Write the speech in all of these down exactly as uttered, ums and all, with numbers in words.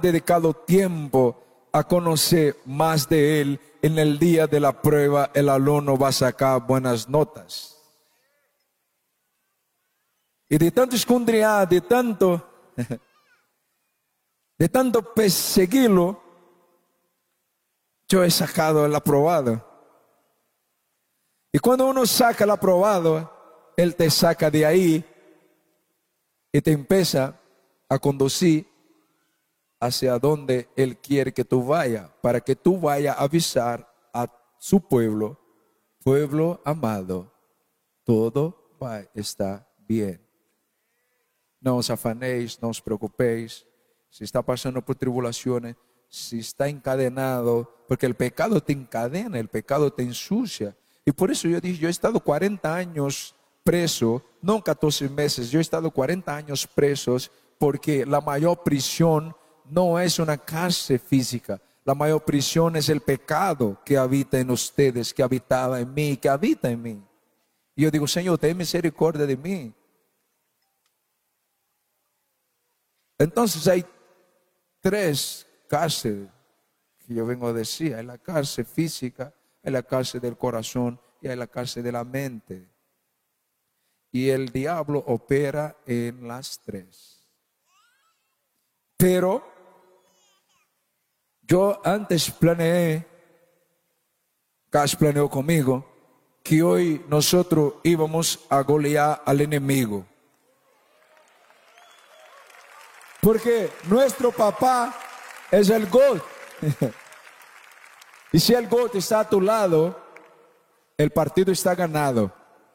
dedicado tiempo a conocer más de Él, en el día de la prueba el alumno va a sacar buenas notas. Y de tanto escondriar, de tanto, de tanto perseguirlo, yo he sacado el aprobado. Y cuando uno saca el aprobado, Él te saca de ahí y te empieza a conducir hacia donde Él quiere que tú vayas, para que tú vayas a avisar a su pueblo: pueblo amado, todo va a estar bien. No os afanéis, no os preocupéis, si está pasando por tribulaciones, si está encadenado, porque el pecado te encadena, el pecado te ensucia. Y por eso yo dije, yo he estado cuarenta años preso, no catorce meses, yo he estado cuarenta años presos, porque la mayor prisión no es una cárcel física. La mayor prisión es el pecado que habita en ustedes, que habitaba en mí, que habita en mí. Y yo digo: Señor, ten misericordia de mí. Entonces hay tres cárceles que yo vengo a decir. Hay la cárcel física, hay la cárcel del corazón y hay la cárcel de la mente. Y el diablo opera en las tres. Pero yo antes planeé, Cash planeó conmigo, que hoy nosotros íbamos a golear al enemigo. Porque nuestro papá es el GOAT. Y si el GOAT está a tu lado, el partido está ganado.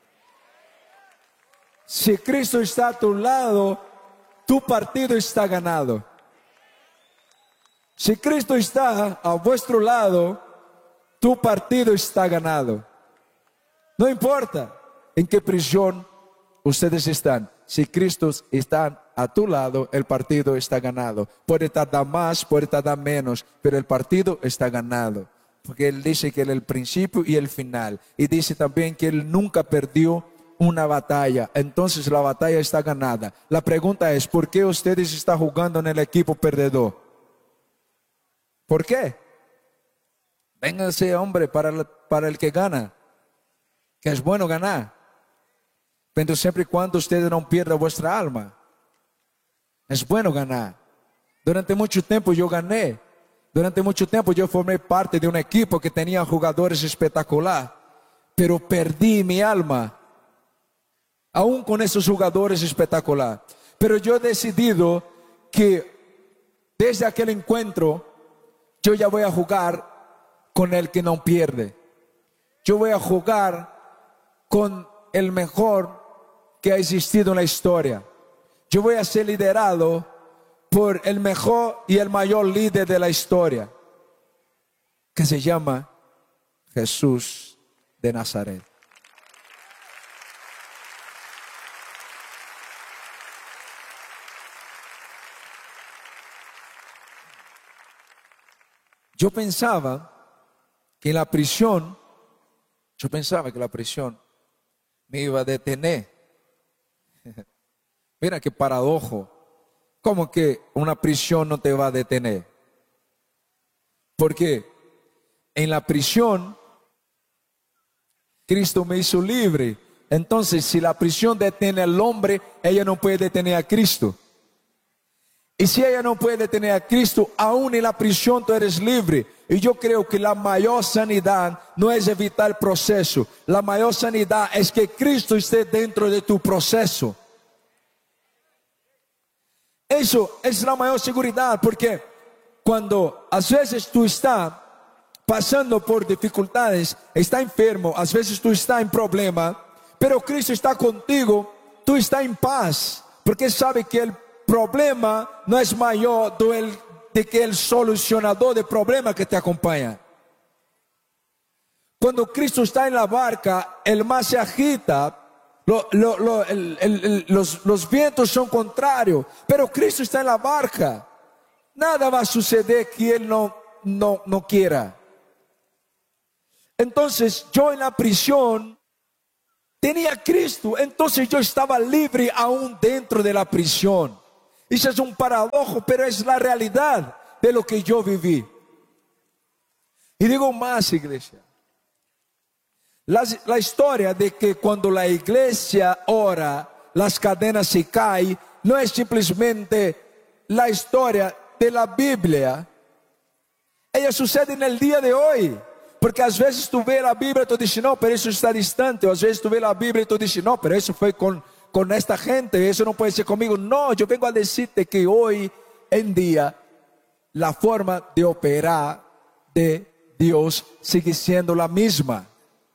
Si Cristo está a tu lado, tu partido está ganado. Si Cristo está a vuestro lado, tu partido está ganado. No importa en qué prisión ustedes están. Si Cristo está a tu lado, el partido está ganado. Puede tardar más, puede tardar menos, pero el partido está ganado. Porque Él dice que Él es el principio y el final. Y dice también que Él nunca perdió una batalla. Entonces la batalla está ganada. La pregunta es: ¿por qué ustedes están jugando en el equipo perdedor? ¿Por qué? Vénganse, hombre, para el, para el que gana. Que es bueno ganar. Pero siempre y cuando ustedes no pierdan vuestra alma. Es bueno ganar. Durante mucho tiempo yo gané. Durante mucho tiempo yo formé parte de un equipo que tenía jugadores espectaculares. Pero perdí mi alma. Aún con esos jugadores espectaculares. Pero yo he decidido que desde aquel encuentro yo ya voy a jugar con el que no pierde. Yo voy a jugar con el mejor que ha existido en la historia. Yo voy a ser liderado por el mejor y el mayor líder de la historia, que se llama Jesús de Nazaret. Yo pensaba que en la prisión, yo pensaba que la prisión me iba a detener. Mira qué paradojo. ¿Cómo que una prisión no te va a detener? Porque en la prisión Cristo me hizo libre. Entonces, si la prisión detiene al hombre, ella no puede detener a Cristo. Y si ella no puede detener a Cristo, aún en la prisión tú eres libre. Y yo creo que la mayor sanidad no es evitar el proceso. La mayor sanidad es que Cristo esté dentro de tu proceso. Eso es la mayor seguridad, porque cuando a veces tú estás pasando por dificultades, está enfermo, a veces tú estás en problema, pero Cristo está contigo, tú estás en paz, porque sabe que el problema no es mayor del, de que el solucionador del problema que te acompaña. Cuando Cristo está en la barca, el mar se agita, lo, lo, lo, el, el, el, los, los vientos son contrarios, pero Cristo está en la barca. Nada va a suceder que Él no, no, no quiera. Entonces yo en la prisión tenía a Cristo, entonces yo estaba libre aún dentro de la prisión. Eso es un paradojo, pero es la realidad de lo que yo viví. Y digo más, iglesia. La, la historia de que cuando la iglesia ora, las cadenas se caen, no es simplemente la historia de la Biblia. Ella sucede en el día de hoy. Porque às vezes tu vê a Bíblia e tu diz, não, pero isso está distante. Ou às vezes tu vê a Bíblia e tu diz, não, pero isso foi com, com esta gente, isso não pode ser comigo. Não, eu vengo a decirte que hoje em dia, a forma de operar de Deus sigue sendo a mesma.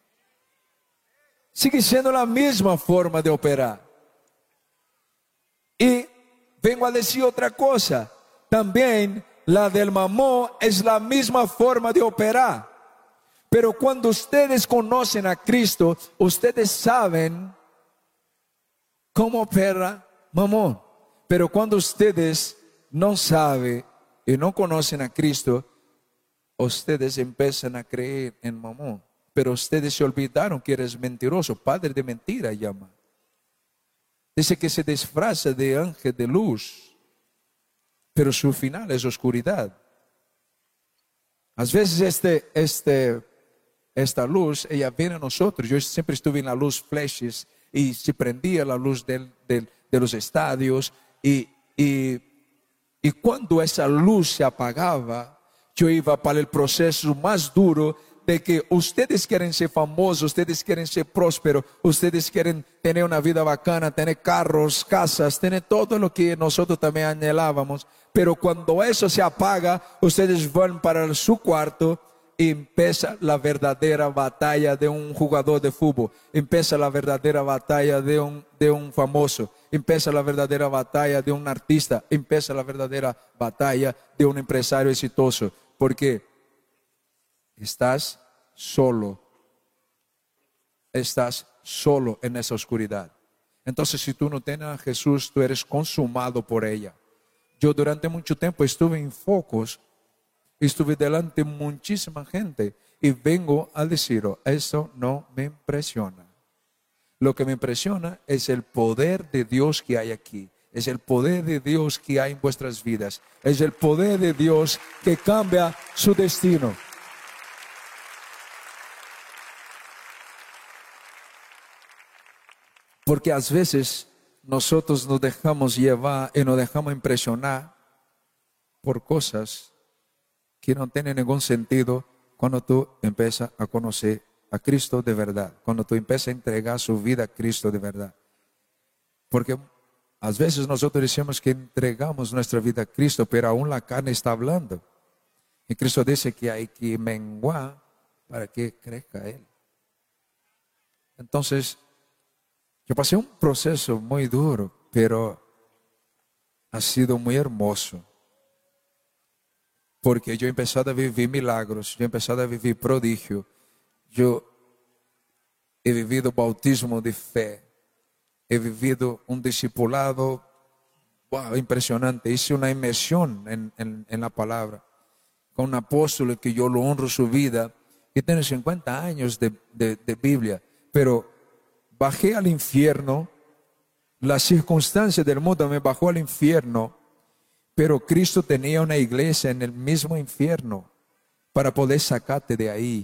Sigue sendo a mesma forma de operar. E vengo a dizer outra coisa. Também, la del mamón es la misma forma de operar. Pero cuando ustedes conocen a Cristo, ustedes saben cómo opera mamón. Pero cuando ustedes no saben y no conocen a Cristo, ustedes empiezan a creer en mamón. Pero ustedes se olvidaron que eres mentiroso, padre de mentira llama. Dice que se disfraza de ángel de luz, pero su final es oscuridad. A veces este, este Esta luz, ella viene a nosotros. Yo siempre estuve en la luz flashes y se prendía la luz del, del, de los estadios. Y, y, y cuando esa luz se apagaba, yo iba para el proceso más duro de que ustedes quieren ser famosos, ustedes quieren ser prósperos, ustedes quieren tener una vida bacana, tener carros, casas, tener todo lo que nosotros también anhelábamos. Pero cuando eso se apaga, ustedes van para su cuarto. Y empieza la verdadera batalla de un jugador de fútbol. Empieza la verdadera batalla de un, de un famoso. Empieza la verdadera batalla de un artista. Empieza la verdadera batalla de un empresario exitoso. Porque estás solo. Estás solo en esa oscuridad. Entonces, si tú no tienes a Jesús, tú eres consumado por ella. Yo durante mucho tiempo estuve en focos. Estuve delante de muchísima gente y vengo a decir, eso no me impresiona. Lo que me impresiona es el poder de Dios que hay aquí. Es el poder de Dios que hay en vuestras vidas. Es el poder de Dios que cambia su destino. Porque a veces nosotros nos dejamos llevar y nos dejamos impresionar por cosas que no tiene ningún sentido cuando tú empiezas a conocer a Cristo de verdad, cuando tú empiezas a entregar su vida a Cristo de verdad. Porque a veces nosotros decimos que entregamos nuestra vida a Cristo, pero aún la carne está hablando. Y Cristo dice que hay que menguar para que crezca Él. Entonces, yo pasé un proceso muy duro, pero ha sido muy hermoso. Porque yo he empezado a vivir milagros, yo he empezado a vivir prodigio, yo he vivido bautismo de fe, he vivido un discipulado wow, impresionante. Hice una inmersión en, en, en la palabra con un apóstol que yo lo honro su vida, que tiene cincuenta años de, de, de Biblia, pero bajé al infierno, las circunstancias del mundo me bajó al infierno. Pero Cristo tenía una iglesia en el mismo infierno para poder sacarte de ahí.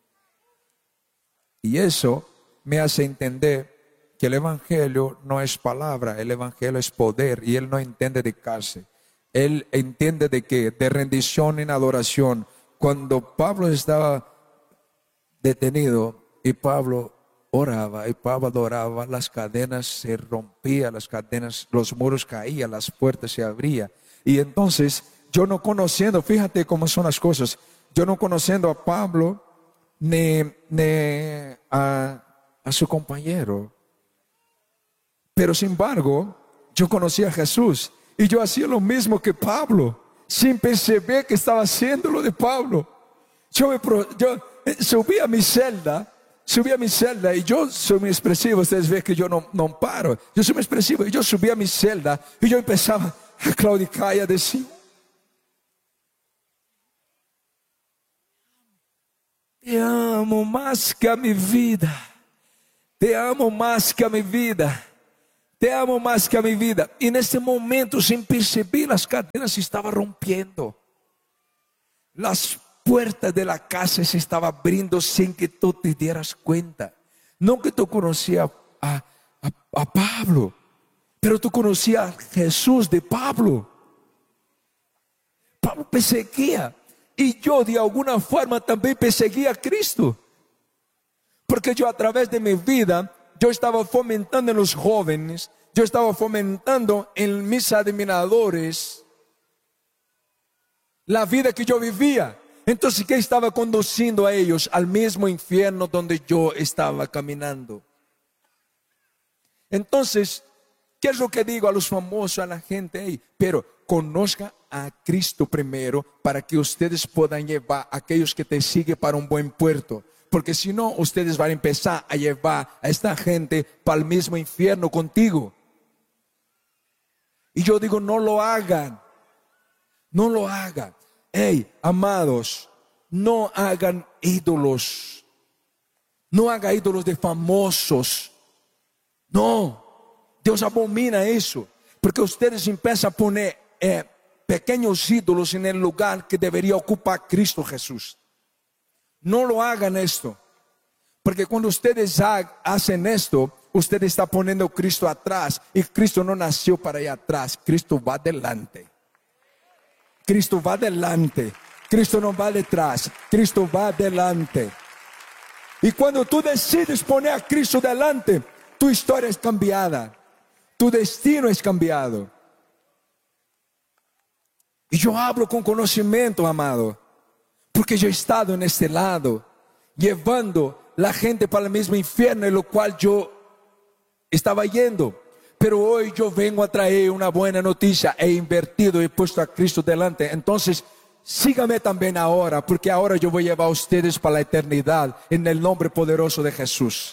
Y eso me hace entender que el evangelio no es palabra, el evangelio es poder. Y él no entiende de cárcel. Él entiende de que de rendición en adoración. Cuando Pablo estaba detenido y Pablo oraba y Pablo adoraba, las cadenas se rompían, las cadenas, los muros caían, las puertas se abrían. Y entonces, yo no conociendo, fíjate cómo son las cosas, yo no conociendo a Pablo ni, ni a, a su compañero, pero sin embargo, yo conocí a Jesús y yo hacía lo mismo que Pablo, sin perceber que estaba haciendo lo de Pablo. Yo, me, yo subí a mi celda, subí a mi celda y yo soy muy expresivo, ustedes ven que yo no, no paro, yo soy muy expresivo y yo subí a mi celda y yo empezaba a claudicar y a decir, te amo más que a mi vida, te amo más que a mi vida, Te amo más que a mi vida. Y en ese momento, sin percibir, las cadenas se estaban rompiendo. Las puertas de la casa se estaban abriendo sin que tú te dieras cuenta. No que tú conocías a, a, a Pablo, pero tú conocías a Jesús de Pablo. Pablo perseguía, y yo de alguna forma también perseguía a Cristo. Porque yo, a través de mi vida, yo estaba fomentando en los jóvenes, yo estaba fomentando en mis admiradores la vida que yo vivía. Entonces, ¿qué estaba conduciendo a ellos? Al mismo infierno donde yo estaba caminando. Entonces, ¿qué es lo que digo a los famosos, a la gente? Hey, pero conozca a Cristo primero, para que ustedes puedan llevar a aquellos que te siguen para un buen puerto. Porque si no, ustedes van a empezar a llevar a esta gente para el mismo infierno contigo. Y yo digo, no lo hagan. No lo hagan. Hey, amados, no hagan ídolos. No hagan ídolos de famosos. No, Dios abomina eso. Porque ustedes empiezan a poner eh, pequeños ídolos en el lugar que debería ocupar Cristo Jesús. No lo hagan esto. Porque cuando ustedes ha, hacen esto, usted está poniendo a Cristo atrás. Y Cristo no nació para ir atrás. Cristo va adelante. Cristo va adelante. Cristo no va detrás. Cristo va adelante. Y cuando tú decides poner a Cristo delante, tu historia es cambiada. Tu destino es cambiado. Y yo hablo con conocimiento, amado. Porque yo he estado en este lado, llevando la gente para el mismo infierno en lo cual yo estaba yendo. Pero hoy yo vengo a traer una buena noticia. He invertido, he puesto a Cristo delante. Entonces, sígame también ahora, porque ahora yo voy a llevar a ustedes para la eternidad, en el nombre poderoso de Jesús.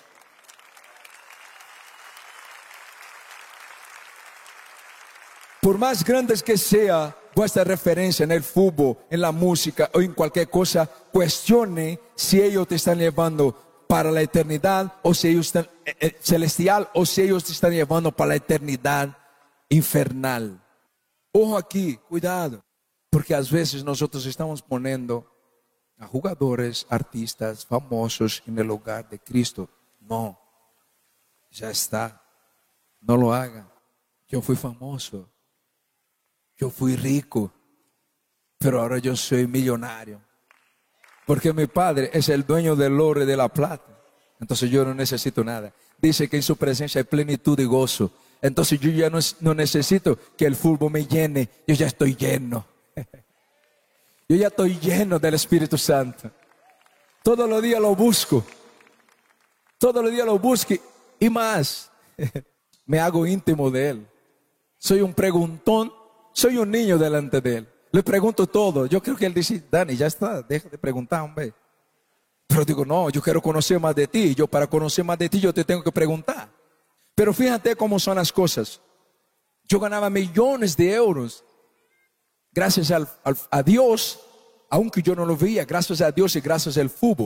Por más grandes que sea vuestra referencia en el fútbol, en la música o en cualquier cosa, cuestione si ellos te están llevando para la eternidad o si ellos están eh, eh, celestial, o si ellos te están llevando para la eternidad infernal. Ojo aquí, cuidado, porque a veces nosotros estamos poniendo a jugadores, artistas, famosos en el lugar de Cristo. No, ya está, no lo hagan. Yo fui famoso. Yo fui rico, pero ahora yo soy millonario. Porque mi padre es el dueño del oro y de la plata. Entonces yo no necesito nada. Dice que en su presencia hay plenitud y gozo. Entonces yo ya no, no necesito que el fútbol me llene. Yo ya estoy lleno. Yo ya estoy lleno del Espíritu Santo. Todos los días lo busco. Todos los días lo busco y más. Me hago íntimo de Él. Soy un preguntón. Soy un niño delante de Él. Le pregunto todo. Yo creo que Él dice, Dani, ya está, deja de preguntar, hombre. Pero digo, no, yo quiero conocer más de ti. Yo para conocer más de ti, yo te tengo que preguntar. Pero fíjate cómo son las cosas. Yo ganaba millones de euros. Gracias al, al, a Dios, aunque yo no lo veía, gracias a Dios y gracias al fútbol.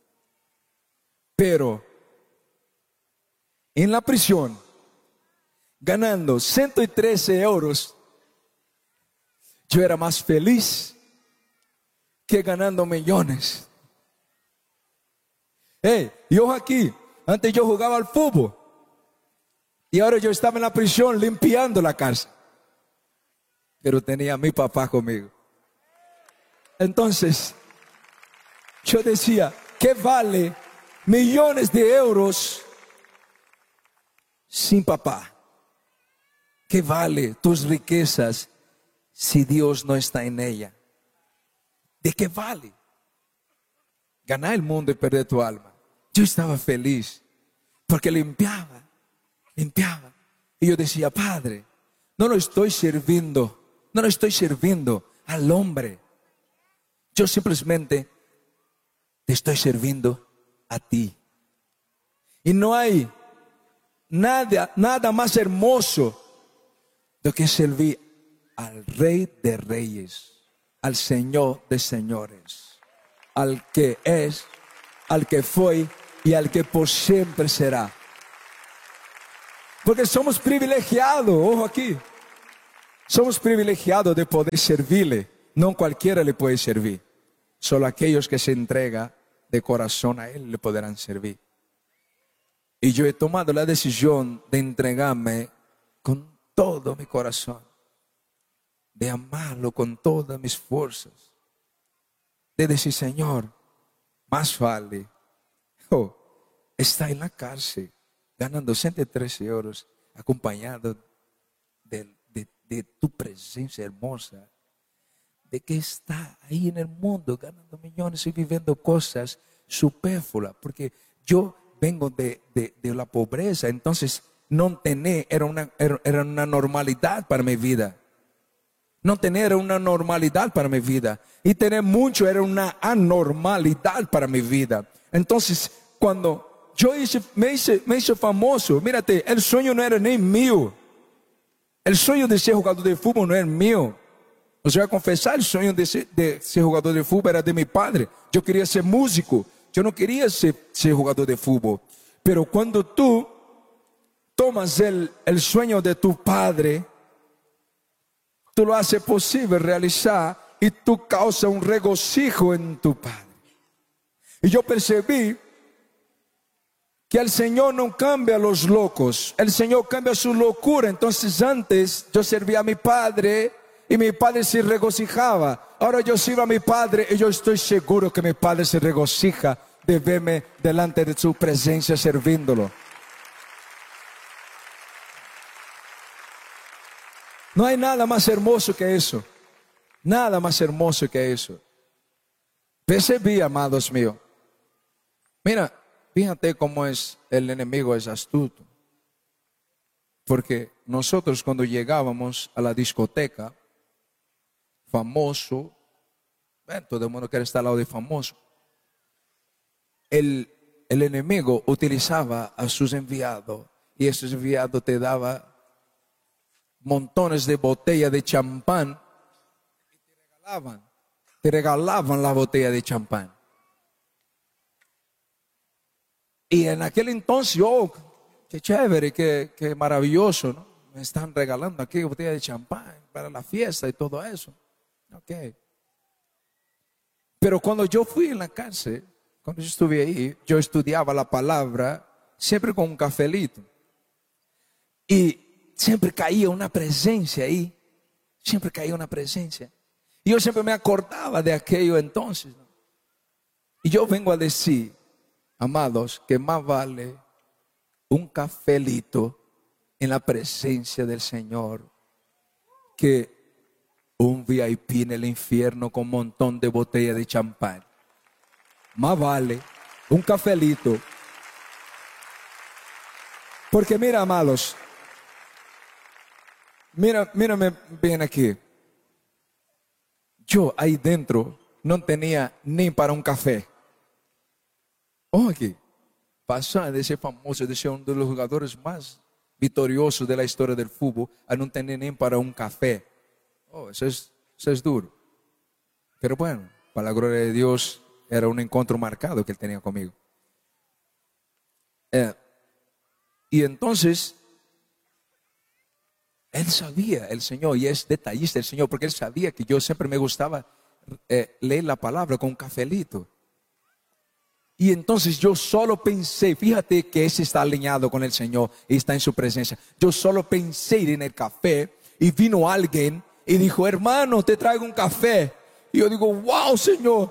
Pero en la prisión, ganando ciento trece euros, yo era más feliz que ganando millones. Hey, y ojo aquí, antes yo jugaba al fútbol y ahora yo estaba en la prisión limpiando la cárcel. Pero tenía a mi papá conmigo. Entonces, yo decía, ¿qué vale millones de euros sin papá? ¿Qué vale tus riquezas si Dios no está en ella? ¿De qué vale ganar el mundo y perder tu alma? Yo estaba feliz porque limpiaba, limpiaba. Y yo decía, Padre, no lo estoy sirviendo, no lo estoy sirviendo al hombre. Yo simplemente te estoy sirviendo a ti. Y no hay nada, nada más hermoso de que servir al Rey de Reyes, al Señor de Señores, al que es, al que fue y al que por siempre será. Porque somos privilegiados, ojo aquí. Somos privilegiados de poder servirle. No cualquiera le puede servir. Solo aquellos que se entregan de corazón a Él le podrán servir. Y yo he tomado la decisión de entregarme con todo mi corazón. De amarlo con todas mis fuerzas. De decir, Señor, más vale. Oh, está en la cárcel ganando ciento trece euros, acompañado de, de, de tu presencia hermosa, de que está ahí en el mundo ganando millones y viviendo cosas superfluas, porque yo vengo de, de, de la pobreza, entonces no tener era una, era, era una normalidad para mi vida. No tener era una normalidad para mi vida, y tener mucho era una anormalidad para mi vida. Entonces, cuando yo hice, me, hice, me hice famoso, mírate, el sueño no era ni mío. El sueño de ser jugador de fútbol no era mío. Os voy a confesar, el sueño de ser, de ser jugador de fútbol era de mi padre. Yo quería ser músico, yo no quería ser, ser jugador de fútbol. Pero cuando tú tomas el, el sueño de tu padre, tú lo haces posible realizar, y tú causas un regocijo en tu padre. Y yo percibí que el Señor no cambia a los locos, el Señor cambia su locura. Entonces antes yo servía a mi padre y mi padre se regocijaba. Ahora yo sirvo a mi padre y yo estoy seguro que mi padre se regocija de verme delante de su presencia sirviéndolo. No hay nada más hermoso que eso. Nada más hermoso que eso. Percibí, amados míos. Mira, fíjate cómo es el enemigo, es astuto. Porque nosotros cuando llegábamos a la discoteca, famoso, bueno, todo el mundo quiere estar al lado de famoso. El, el enemigo utilizaba a sus enviados, y esos enviados te daban montones de botellas de champán y te regalaban, te regalaban la botella de champán. Y en aquel entonces, oh, qué chévere, qué, qué maravilloso, ¿no? Me están regalando aquí botella de champán para la fiesta y todo eso. Ok. Pero cuando yo fui en la cárcel, cuando yo estuve ahí, yo estudiaba la palabra siempre con un cafelito. Y siempre caía una presencia ahí. Siempre caía una presencia. Y yo siempre me acordaba de aquello entonces, ¿no? Y yo vengo a decir, amados, que más vale un cafelito en la presencia del Señor que un V I P en el infierno con un montón de botellas de champán. Más vale un cafelito. Porque mira, amados, mira, mírame bien aquí. Yo ahí dentro no tenía ni para un café. Ojo aquí, pasar de ser famoso, de ser uno de los jugadores más victoriosos de la historia del fútbol, a no tener ni para un café. Oh, eso es, eso es duro. Pero bueno, para la gloria de Dios, era un encuentro marcado que Él tenía conmigo. Eh, y entonces, Él sabía, el Señor, y es detallista el Señor, porque Él sabía que yo siempre me gustaba eh, leer la palabra con un cafelito. Y entonces yo solo pensé, fíjate que ese está alineado con el Señor y está en su presencia. Yo solo pensé en el café y vino alguien y dijo, hermano, te traigo un café. Y yo digo, wow, Señor,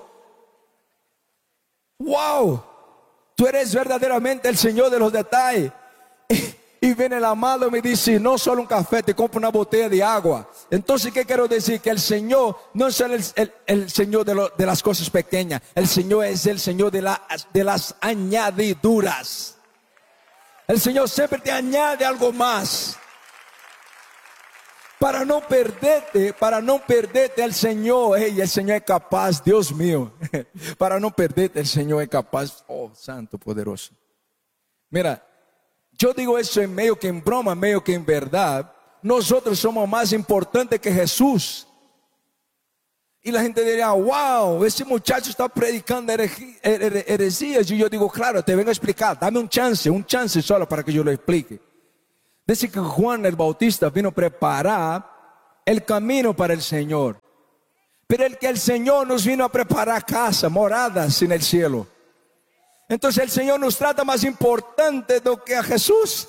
wow, tú eres verdaderamente el Señor de los detalles. Y viene el amado y me dice, no solo un café, te compro una botella de agua. Entonces, ¿qué quiero decir? Que el Señor no es el, el, el Señor de, lo, de las cosas pequeñas. El Señor es el Señor de, la, de las añadiduras. El Señor siempre te añade algo más. Para no perderte, para no perderte el Señor, hey, el Señor es capaz, Dios mío. Para no perderte el Señor es capaz. Oh, Santo poderoso. Mira, yo digo eso en medio que en broma, medio que en verdad. Nosotros somos más importantes que Jesús. Y la gente diría, wow, ese muchacho está predicando heresías. Y yo digo, claro, te vengo a explicar. Dame un chance, un chance solo para que yo lo explique. Dice que Juan el Bautista vino a preparar el camino para el Señor. Pero el que el Señor nos vino a preparar casa, moradas en el cielo. Entonces el Señor nos trata más importante do que a Jesús.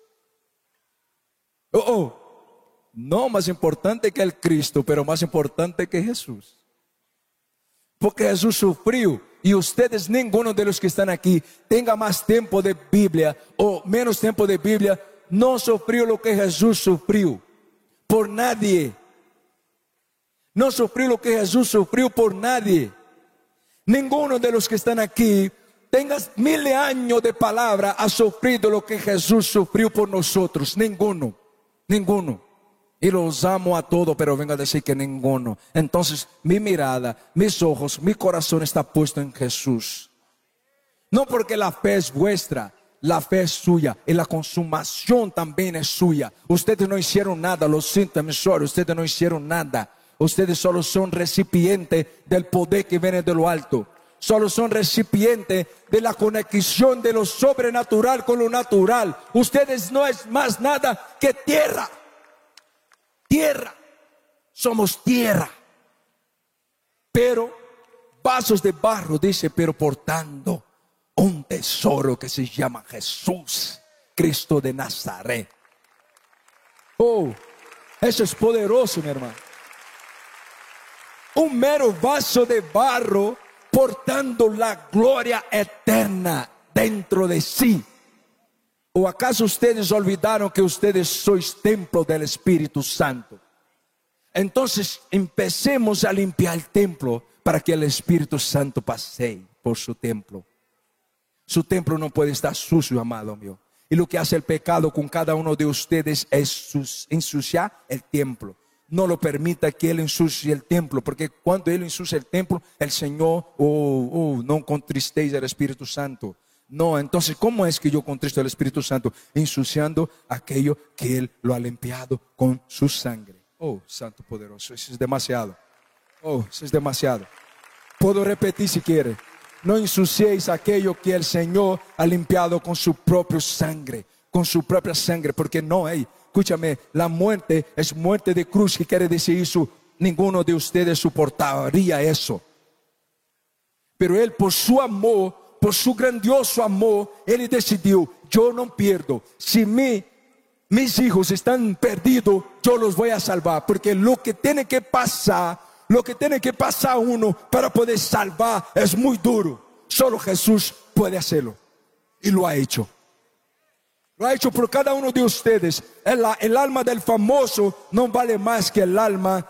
Oh, oh. No más importante que el Cristo, pero más importante que Jesús. Porque Jesús sufrió. Y ustedes, ninguno de los que están aquí, tenga más tiempo de Biblia o menos tiempo de Biblia, no sufrió lo que Jesús sufrió. Por nadie. No sufrió lo que Jesús sufrió por nadie. Ninguno de los que están aquí, tengas mil años de palabra, ha sufrido lo que Jesús sufrió por nosotros. Ninguno, ninguno. Y los amo a todos, pero vengo a decir que ninguno. Entonces mi mirada, mis ojos, mi corazón está puesto en Jesús. No porque la fe es vuestra, la fe es suya y la consumación también es suya. Ustedes no hicieron nada, lo siento, mi sorry, ustedes no hicieron nada. Ustedes solo son recipientes del poder que viene de lo alto. Solo son recipientes de la conexión de lo sobrenatural con lo natural. Ustedes no es más nada que tierra. Tierra. Somos tierra. Pero vasos de barro, dice, pero portando un tesoro que se llama Jesús, Cristo de Nazaret. Oh, eso es poderoso, mi hermano. Un mero vaso de barro portando la gloria eterna dentro de sí. ¿O acaso ustedes olvidaron que ustedes sois templo del Espíritu Santo? Entonces empecemos a limpiar el templo para que el Espíritu Santo pase por su templo. Su templo no puede estar sucio, amado mío. Y lo que hace el pecado con cada uno de ustedes es ensuciar el templo. No lo permita que Él ensucie el templo, porque cuando Él ensucia el templo, el Señor, oh, oh, no contristéis al Espíritu Santo. No, entonces, ¿cómo es que yo contristo al Espíritu Santo? Ensuciando aquello que Él lo ha limpiado con su sangre. Oh, Santo poderoso, eso es demasiado. Oh, eso es demasiado. Puedo repetir si quiere. No ensuciéis aquello que el Señor ha limpiado con su propia sangre, con su propia sangre, porque no hay. Escúchame, la muerte es muerte de cruz. ¿Qué quiere decir eso? Ninguno de ustedes soportaría eso. Pero Él, por su amor, por su grandioso amor, Él decidió, yo no pierdo. Si mi, mis hijos están perdidos, yo los voy a salvar. Porque lo que tiene que pasar, lo que tiene que pasar uno para poder salvar es muy duro. Solo Jesús puede hacerlo. Y lo ha hecho. Lo ha hecho por cada uno de ustedes. El, el alma del famoso no vale más que el alma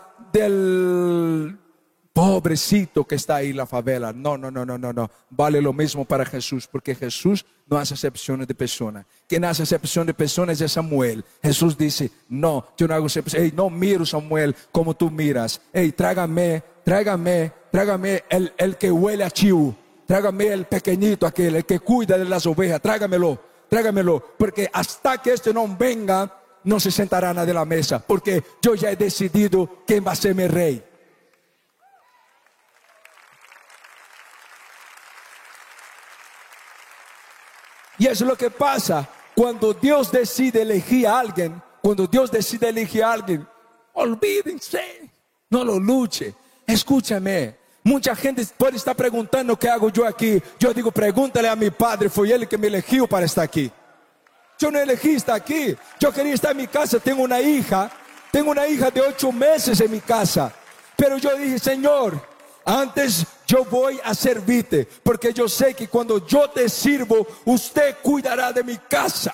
del pobrecito que está ahí en la favela. No, no, no, no, no, no. Vale lo mismo para Jesús, porque Jesús no hace excepciones de personas. Quien hace excepción de personas es Samuel. Jesús dice, no, yo no hago excepción. Hey, no miro, Samuel, como tú miras. Hey, trágame, trágame, trágame el, el que huele a chivo. Trágame el pequeñito aquel, el que cuida de las ovejas. Trágamelo. Trágamelo, porque hasta que este no venga, no se sentará nadie a la mesa, porque yo ya he decidido quién va a ser mi rey. Y eso es lo que pasa cuando Dios decide elegir a alguien. Cuando Dios decide elegir a alguien, olvídense, no lo luche. Escúchame. Mucha gente puede estar preguntando qué hago yo aquí. Yo digo, pregúntale a mi padre, fue él que me eligió para estar aquí. Yo no elegí estar aquí. Yo quería estar en mi casa. Tengo una hija, tengo una hija de ocho meses en mi casa. Pero yo dije, Señor, antes yo voy a servirte, porque yo sé que cuando yo te sirvo, usted cuidará de mi casa.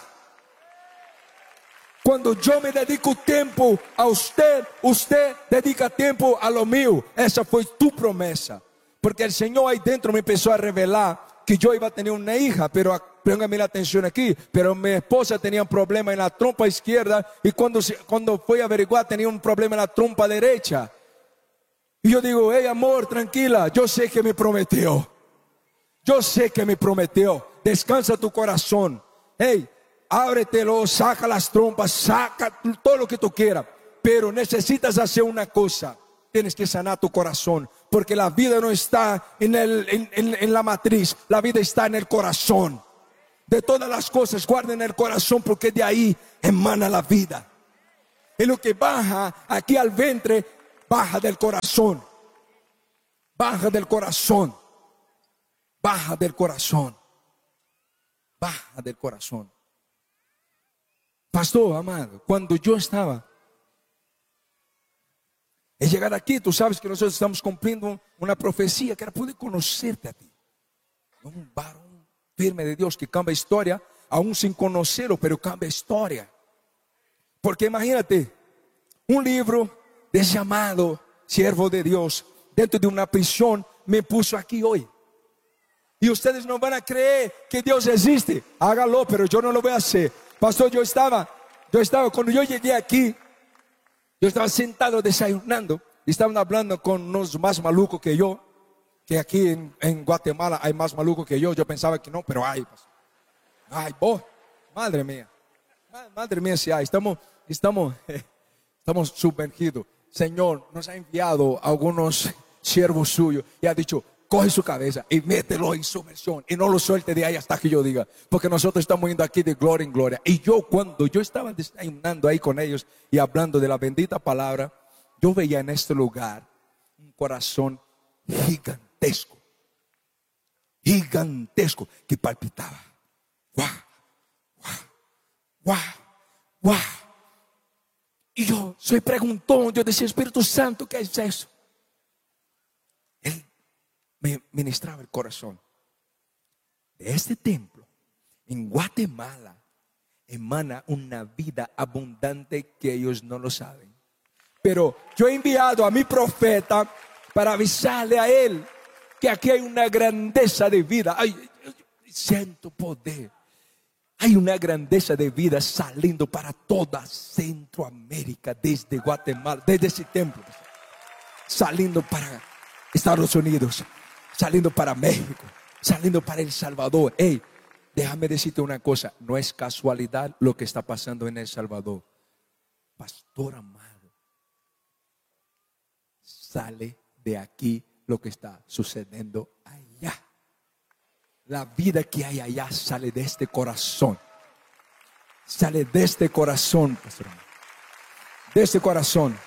Cuando yo me dedico tiempo a usted, usted dedica tiempo a lo mío. Esa fue tu promesa. Porque el Señor ahí dentro me empezó a revelar que yo iba a tener una hija. Pero póngame la atención aquí. Pero mi esposa tenía un problema en la trompa izquierda. Y cuando, cuando fui a averiguar tenía un problema en la trompa derecha. Y yo digo, hey amor, tranquila. Yo sé que me prometió. Yo sé que me prometió. Descansa tu corazón. Hey. Ábretelo, saca las trompas, saca todo lo que tú quieras. Pero necesitas hacer una cosa. Tienes que sanar tu corazón. Porque la vida no está en, el, en, en, en la matriz. La vida está en el corazón. De todas las cosas, guarden el corazón, porque de ahí emana la vida. Y lo que baja aquí al vientre, baja del corazón. Baja del corazón. Baja del corazón. Baja del corazón. Pastor, amado, cuando yo estaba en llegar aquí, tú sabes que nosotros estamos cumpliendo una profecía que era poder conocerte a ti. Un varón firme de Dios que cambia historia, aún sin conocerlo, pero cambia historia. Porque imagínate, un libro de llamado siervo de Dios dentro de una prisión me puso aquí hoy. Y ustedes no van a creer que Dios existe. Hágalo, pero yo no lo voy a hacer. Pastor, yo estaba, yo estaba, cuando yo llegué aquí, yo estaba sentado desayunando y estaban hablando con unos más malucos que yo, que aquí en, en Guatemala hay más malucos que yo. Yo pensaba que no, pero hay. Ay, vos, madre mía, madre mía, si hay. Estamos, estamos, estamos sumergidos. Señor nos ha enviado a algunos siervos suyos y ha dicho: coge su cabeza y mételo en sumersión y no lo suelte de ahí hasta que yo diga, porque nosotros estamos yendo aquí de gloria en gloria. Y yo, cuando yo estaba desayunando ahí con ellos y hablando de la bendita palabra, yo veía en este lugar un corazón gigantesco, gigantesco, que palpitaba. ¡Guau! ¡Guau! ¡Guau! ¡Guau! Y yo soy preguntón, yo decía: Espíritu Santo, ¿qué es eso? Él me ministraba el corazón. De este templo en Guatemala emana una vida abundante que ellos no lo saben. Pero yo he enviado a mi profeta para avisarle a él que aquí hay una grandeza de vida. Ay, siento poder. Hay una grandeza de vida saliendo para toda Centroamérica, desde Guatemala, desde ese templo, saliendo para Estados Unidos, saliendo para México, saliendo para El Salvador. Hey, déjame decirte una cosa, no es casualidad lo que está pasando en El Salvador. Pastor amado, sale de aquí lo que está sucediendo allá. La vida que hay allá sale de este corazón. Sale de este corazón, pastor. De este corazón.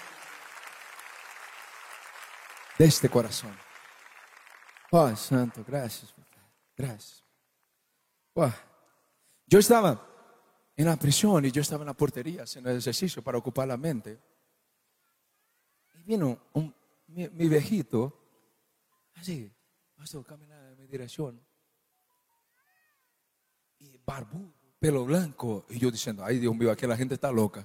De este corazón. Oh, santo, gracias. Gracias. Oh, yo estaba en la prisión y yo estaba en la portería haciendo ejercicio para ocupar la mente. Y vino un, mi, mi viejito, así, pastor, caminaba en mi dirección. Y barbudo, pelo blanco. Y yo diciendo: ay, Dios mío, aquí la gente está loca.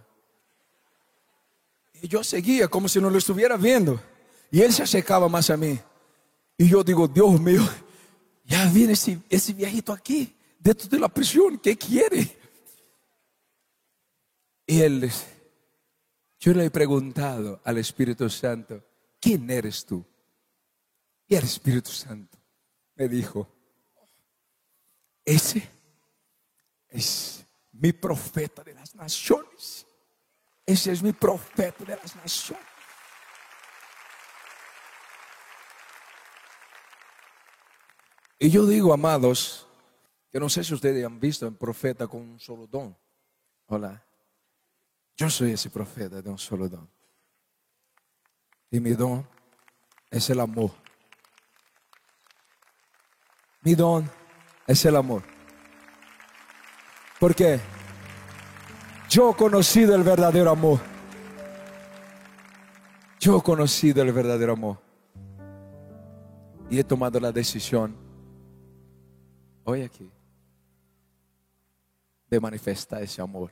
Y yo seguía como si no lo estuviera viendo. Y él se acercaba más a mí. Y yo digo: Dios mío, ya viene ese, ese viejito aquí, dentro de la prisión, ¿qué quiere? Y él, yo le he preguntado al Espíritu Santo: ¿quién eres tú? Y el Espíritu Santo me dijo: ese es mi profeta de las naciones. Ese es mi profeta de las naciones. Y yo digo, amados, que no sé si ustedes han visto un profeta con un solo don. Hola. Yo soy ese profeta de un solo don. Y mi don es el amor. Mi don es el amor. Porque yo he conocido el verdadero amor. Yo he conocido el verdadero amor. Y he tomado la decisión hoy aquí de manifestar ese amor.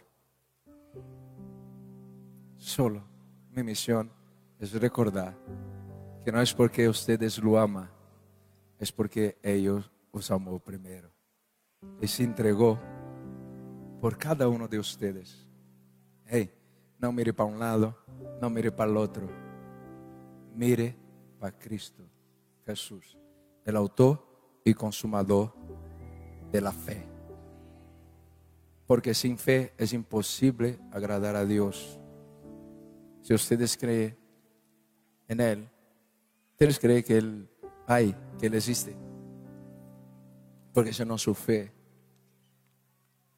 Solo mi misión es recordar que no es porque ustedes lo aman, es porque ellos os amó primero y se entregó por cada uno de ustedes. Hey, no mire para un lado, no mire para el otro, mire para Cristo Jesús, el autor y consumador de la fe. Porque sin fe es imposible agradar a Dios. Si ustedes creen en Él, ustedes creen que Él hay, que Él existe. Porque si no, su fe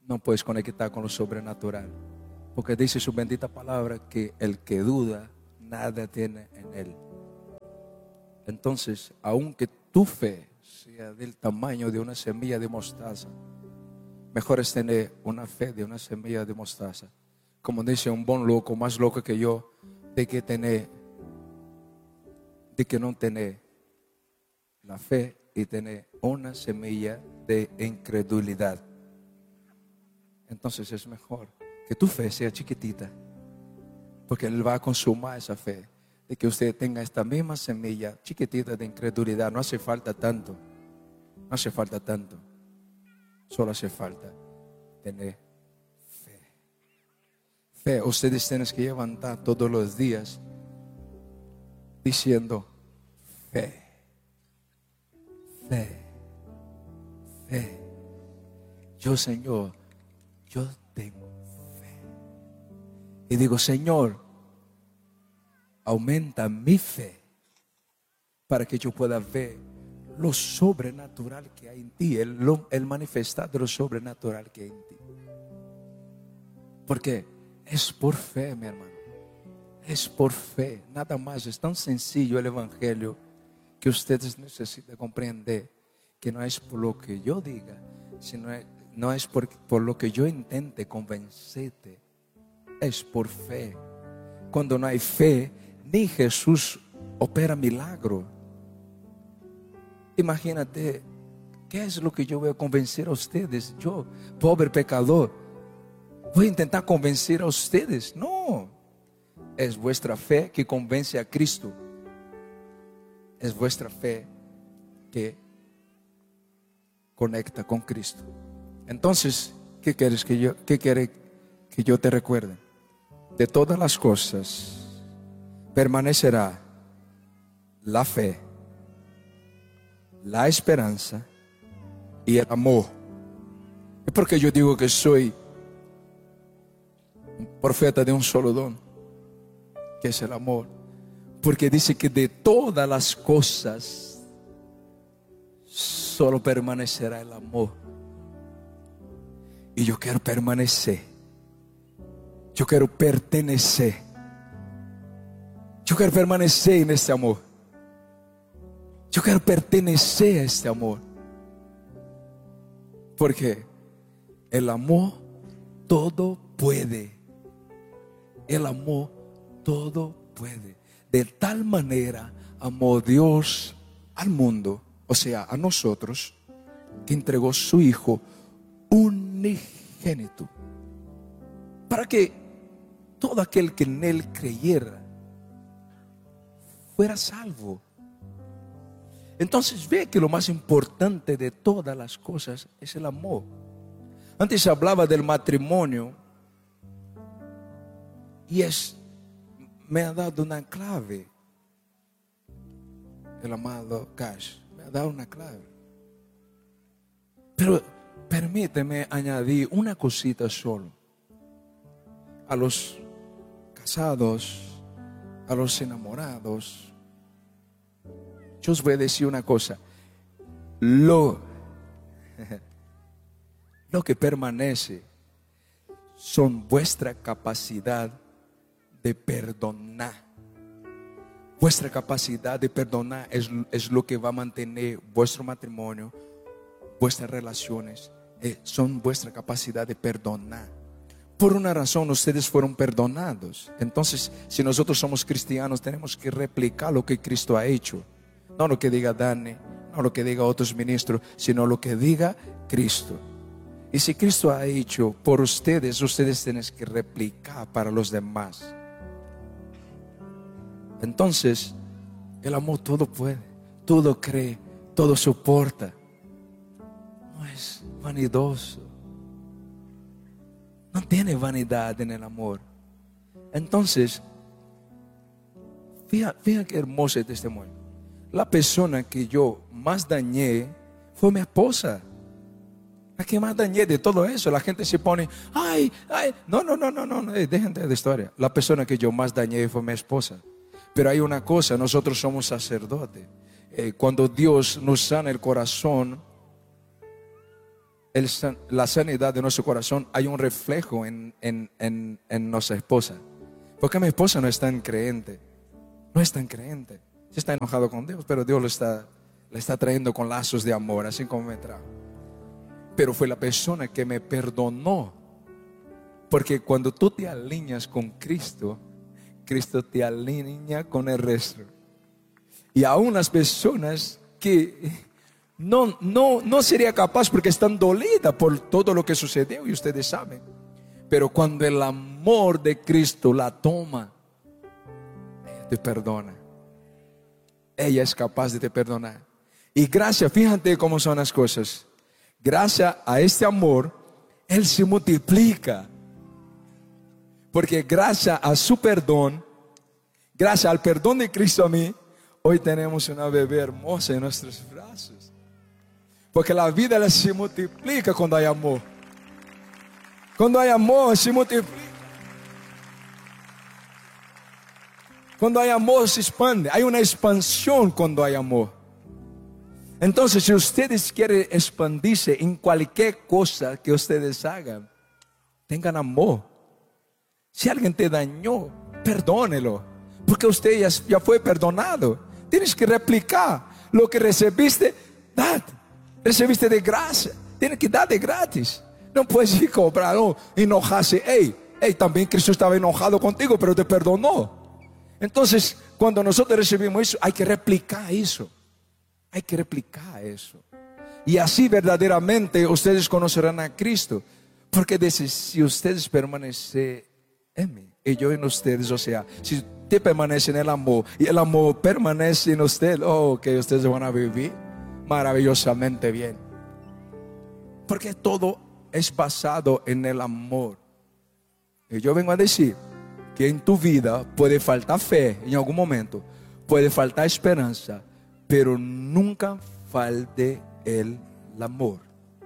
no puedes conectar con lo sobrenatural. Porque dice su bendita palabra que el que duda, nada tiene en él. Entonces, aunque tu fe sea del tamaño de una semilla de mostaza, mejor es tener una fe de una semilla de mostaza. Como dice un buen loco, más loco que yo, de que tener, de que no tener la fe y tener una semilla de incredulidad. Entonces es mejor que tu fe sea chiquitita, porque Él va a consumar esa fe, de que usted tenga esta misma semilla chiquitita de incredulidad. No hace falta tanto, no hace falta tanto, solo hace falta tener fe. Fe, ustedes tienen que levantar todos los días diciendo fe, fe, fe. Yo, Señor, yo tengo fe. Y digo, Señor, aumenta mi fe para que yo pueda ver lo sobrenatural que hay en ti, el, lo, el manifestar de lo sobrenatural que hay en ti. Porque es por fe, mi hermano. Es por fe, nada más. Es tan sencillo el evangelio que ustedes necesitan comprender que no es por lo que yo diga, sino no es por, por lo que yo intente convencerte. Es por fe. Cuando no hay fe, ni Jesús opera milagro. Imagínate, ¿qué es lo que yo voy a convencer a ustedes? Yo, pobre pecador, voy a intentar convencer a ustedes. No, es vuestra fe que convence a Cristo. Es vuestra fe que conecta con Cristo. Entonces, ¿qué quieres que yo, qué quiere que yo te recuerde? De todas las cosas permanecerá la fe, la esperanza y el amor. Es porque yo digo que soy un profeta de un solo don, que es el amor. Porque dice que de todas las cosas solo permanecerá el amor. Y yo quiero permanecer. Yo quiero pertenecer. Yo quiero permanecer en este amor. Yo quiero pertenecer a este amor. Porque el amor todo puede. El amor todo puede. De tal manera amó Dios al mundo, o sea, a nosotros, que entregó su Hijo unigénito, para que todo aquel que en Él creyera fuera salvo. Entonces ve que lo más importante de todas las cosas es el amor. Antes hablaba del matrimonio y es, me ha dado una clave. El amado Cash me ha dado una clave. Pero permíteme añadir una cosita solo. A los casados, a los enamorados, yo os voy a decir una cosa. Lo, lo que permanece son vuestra capacidad de perdonar. Vuestra capacidad de perdonar es, es lo que va a mantener vuestro matrimonio, vuestras relaciones. Eh, son vuestra capacidad de perdonar. Por una razón ustedes fueron perdonados. Entonces, si nosotros somos cristianos, tenemos que replicar lo que Cristo ha hecho. No lo que diga Dani, no lo que diga otros ministros, sino lo que diga Cristo. Y si Cristo ha hecho por ustedes, ustedes tienen que replicar para los demás. Entonces, el amor todo puede, todo cree, todo soporta. No es vanidoso. No tiene vanidad en el amor. Entonces, fíjate, fíjate qué hermoso el testimonio. La persona que yo más dañé fue mi esposa. La que más dañé de todo eso. La gente se pone, ay, ay, no, no, no, no, no, no, dejen de historia. La persona que yo más dañé fue mi esposa. Pero hay una cosa, nosotros somos sacerdotes. Eh, cuando Dios nos sana el corazón, el, la sanidad de nuestro corazón, hay un reflejo en, en, en, en nuestra esposa. Porque mi esposa no es tan creyente. No es tan creyente. Sí está enojado con Dios, pero Dios lo está, le está trayendo con lazos de amor, así como me trajo. Pero fue la persona que me perdonó. Porque cuando tú te alineas con Cristo, Cristo te alinea con el resto. Y aún las personas que no, no, no sería capaz porque están dolidas por todo lo que sucedió, y ustedes saben. Pero cuando el amor de Cristo la toma, ella te perdona. Ella es capaz de te perdonar. Y gracias, fíjate cómo son las cosas. Gracias a este amor, Él se multiplica. Porque gracias a su perdón, gracias al perdón de Cristo a mí, hoy tenemos una bebé hermosa en nuestros brazos. Porque la vida ela se multiplica cuando hay amor. Cuando hay amor, se multiplica. Cuando hay amor, se expande. Hay una expansión cuando hay amor. Entonces, si ustedes quieren expandirse en cualquier cosa que ustedes hagan, tengan amor. Si alguien te dañó, perdónelo. Porque usted ya, ya fue perdonado. Tienes que replicar lo que recibiste. Dad, recibiste de gracia. Tienes que dar de gratis. No puedes ir cobrar, no, enojarse. Hey, hey, también Cristo estaba enojado contigo, pero te perdonó. Entonces, cuando nosotros recibimos eso, hay que replicar eso. Hay que replicar eso. Y así verdaderamente ustedes conocerán a Cristo. Porque dice, si ustedes permanecen en mí y yo en ustedes, o sea, si usted permanece en el amor y el amor permanece en usted, oh, que ustedes van a vivir maravillosamente bien. Porque todo es basado en el amor. Y yo vengo a decir que en tu vida puede faltar fe en algún momento, puede faltar esperanza, pero nunca falte el amor.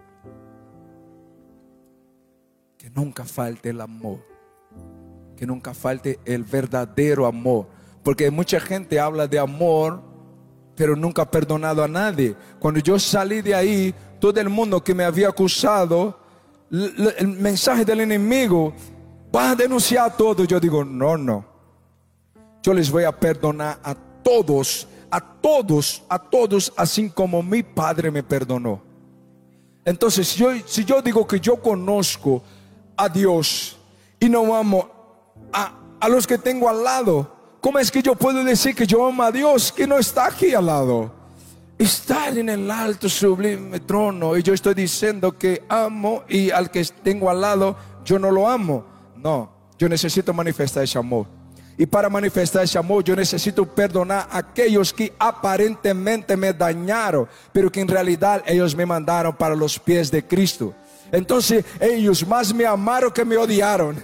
Que nunca falte el amor. Que nunca falte el verdadero amor. Porque mucha gente habla de amor, pero nunca ha perdonado a nadie. Cuando yo salí de ahí, todo el mundo que me había acusado, el mensaje del enemigo, vas a denunciar todo. Yo digo, no, no. Yo les voy a perdonar a todos, a todos, a todos, así como mi Padre me perdonó. Entonces, si yo, si yo digo que yo conozco a Dios y no amo a, a los que tengo al lado, ¿cómo es que yo puedo decir que yo amo a Dios que no está aquí al lado? Está en el alto sublime trono y yo estoy diciendo que amo, y al que tengo al lado yo no lo amo. No, yo necesito manifestar ese amor. Y para manifestar ese amor yo necesito perdonar a aquellos que aparentemente me dañaron, pero que en realidad ellos me mandaron para los pies de Cristo. Entonces ellos más me amaron que me odiaron.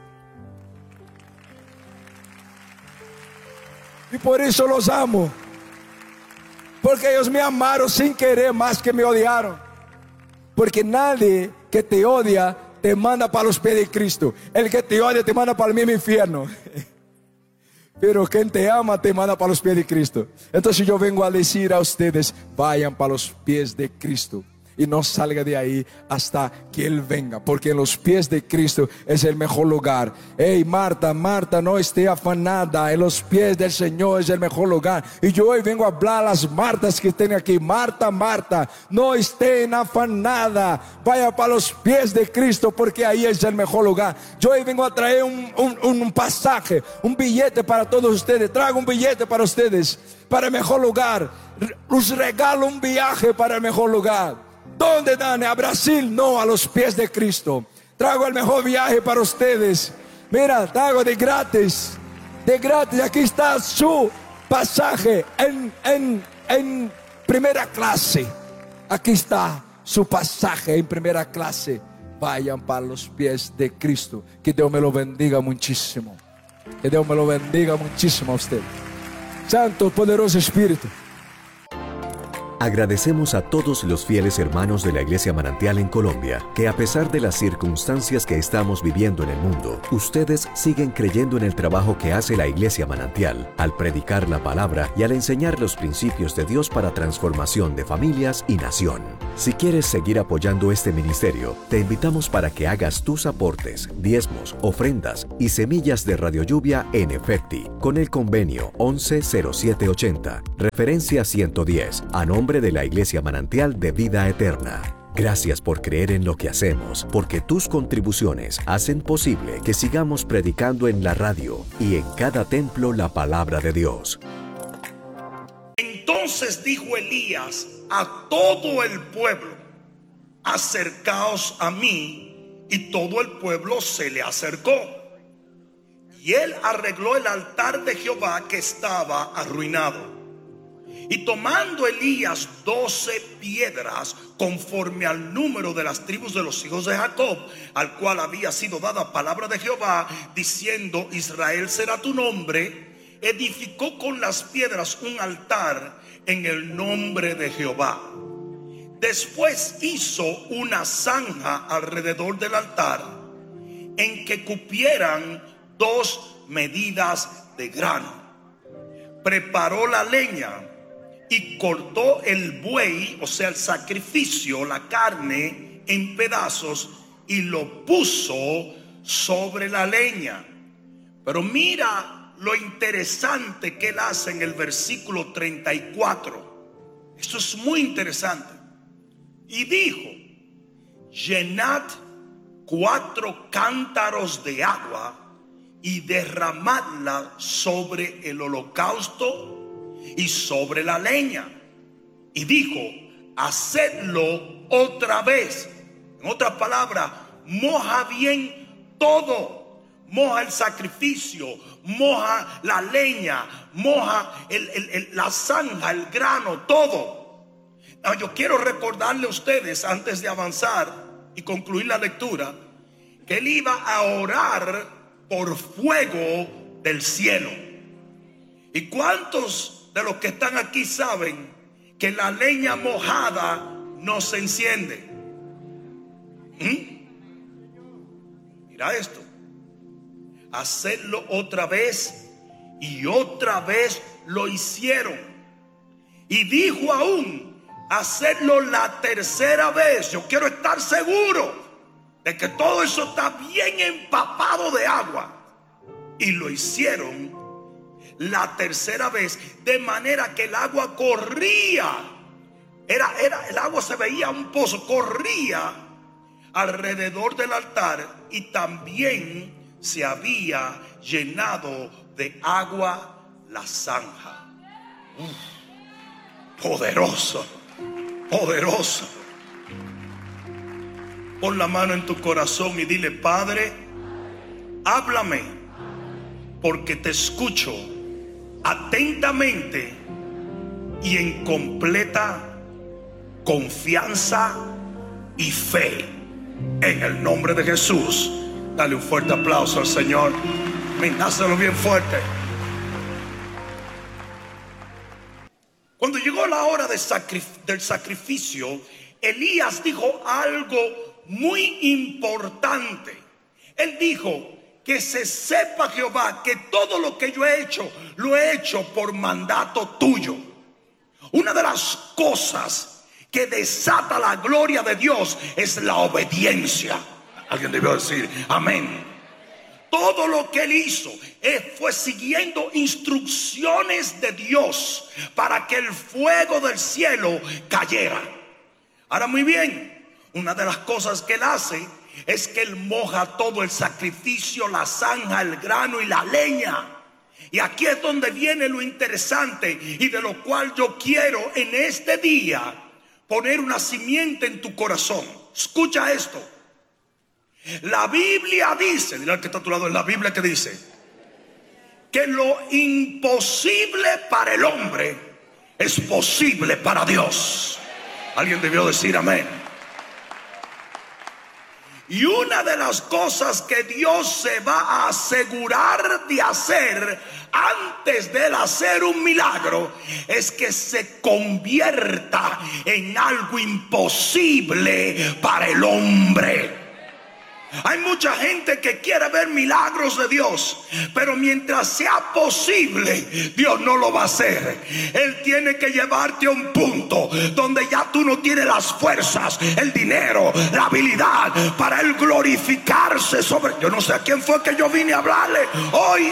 Y por eso los amo. Porque ellos me amaron sin querer más que me odiaron. Porque nadie que te odia te manda para los pies de Cristo. El que te odia te manda para el mismo infierno. Pero quien te ama te manda para los pies de Cristo. Entonces yo vengo a decir a ustedes, vayan para los pies de Cristo. Y no salga de ahí hasta que Él venga, porque en los pies de Cristo es el mejor lugar. Hey Marta, Marta, no esté afanada, en los pies del Señor es el mejor lugar. Y yo hoy vengo a hablar a las Martas que estén aquí. Marta, Marta, no estén afanada, vaya para los pies de Cristo, porque ahí es el mejor lugar. Yo hoy vengo a traer un, un, un pasaje, un billete para todos ustedes. Traigo un billete para ustedes, para el mejor lugar. Os regalo un viaje para el mejor lugar. ¿Dónde, Dani? A Brasil, no, a los pies de Cristo. Traigo el mejor viaje para ustedes. Mira, traigo de gratis. De gratis, aquí está su pasaje en, en, en primera clase. Aquí está su pasaje en primera clase. Vayan para los pies de Cristo. Que Dios me lo bendiga muchísimo. Que Dios me lo bendiga muchísimo a usted. Santo, poderoso Espíritu. Agradecemos a todos los fieles hermanos de la Iglesia Manantial en Colombia, que a pesar de las circunstancias que estamos viviendo en el mundo, ustedes siguen creyendo en el trabajo que hace la Iglesia Manantial, al predicar la palabra y al enseñar los principios de Dios para transformación de familias y nación. Si quieres seguir apoyando este ministerio, te invitamos para que hagas tus aportes, diezmos, ofrendas y semillas de Radio Lluvia en Efecti, con el convenio once cero siete ochenta, referencia ciento diez, a nombre de la Iglesia Manantial de Vida Eterna. Gracias por creer en lo que hacemos, porque tus contribuciones hacen posible que sigamos predicando en la radio y en cada templo la palabra de Dios. Entonces dijo Elías a todo el pueblo: acercaos a mí. Y todo el pueblo se le acercó. Y él arregló el altar de Jehová que estaba arruinado. Y tomando Elías doce piedras conforme al número de las tribus de los hijos de Jacob, al cual había sido dada palabra de Jehová, diciendo: Israel será tu nombre, edificó con las piedras un altar en el nombre de Jehová. Después hizo una zanja alrededor del altar, en que cupieran dos medidas de grano. Preparó la leña y cortó el buey, o sea el sacrificio, la carne, en pedazos, y lo puso sobre la leña. Pero mira lo interesante que él hace en el versículo treinta y cuatro. Esto es muy interesante. Y dijo: llenad cuatro cántaros de agua y derramadla sobre el holocausto y sobre la leña. Y dijo: hacedlo otra vez. En otras palabras, moja bien todo. Moja el sacrificio, moja la leña, moja el, el, el, la zanja, el grano, todo. Ahora, yo quiero recordarle a ustedes, antes de avanzar y concluir la lectura, que él iba a orar por fuego del cielo. ¿Y cuántos de los que están aquí saben que la leña mojada no se enciende? ¿Mm? Mira esto: hacerlo otra vez, y otra vez lo hicieron. Y dijo aún: hacerlo la tercera vez. Yo quiero estar seguro de que todo eso está bien empapado de agua. Y lo hicieron la tercera vez, de manera que el agua corría. Era, era, el agua se veía un pozo, corría alrededor del altar, y también se había llenado de agua la zanja. Uf, poderoso, poderoso. Pon la mano en tu corazón y dile: Padre, háblame, porque te escucho atentamente y en completa confianza y fe, en el nombre de Jesús. Dale un fuerte aplauso al Señor. Dáselo bien fuerte. Cuando llegó la hora de sacrif- del sacrificio, Elías dijo algo muy importante. Él dijo: que se sepa, Jehová, que todo lo que yo he hecho, lo he hecho por mandato tuyo. Una de las cosas que desata la gloria de Dios es la obediencia. Alguien debió decir amén. Todo lo que él hizo fue siguiendo instrucciones de Dios para que el fuego del cielo cayera. Ahora, muy bien, una de las cosas que él hace es que él moja todo el sacrificio, la zanja, el grano y la leña. Y aquí es donde viene lo interesante, y de lo cual yo quiero en este día poner una simiente en tu corazón. Escucha esto. La Biblia dice, dile al que está a tu lado, en la Biblia que dice que lo imposible para el hombre es posible para Dios. Alguien debió decir amén. Y una de las cosas que Dios se va a asegurar de hacer antes de él hacer un milagro es que se convierta en algo imposible para el hombre. Hay mucha gente que quiere ver milagros de Dios, pero mientras sea posible, Dios no lo va a hacer. Él tiene que llevarte a un punto donde ya tú no tienes las fuerzas, el dinero, la habilidad para él glorificarse sobre. Yo no sé a quién fue que yo vine a hablarle hoy.